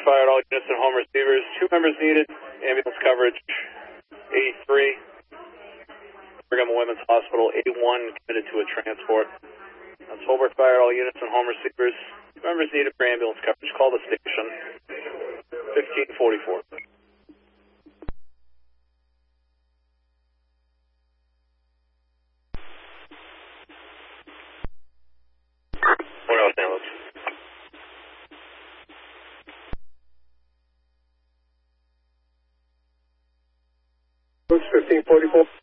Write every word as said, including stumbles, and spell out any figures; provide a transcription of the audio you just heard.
fired, all units and home receivers. Two members needed, ambulance coverage, eighty-three. Brigham Women's Hospital, A one committed to a transport. That's Holbrook fired, all units and home receivers. Two members needed for ambulance coverage. Call the station, fifteen forty-four. What else, ambulance? fifteen forty-four.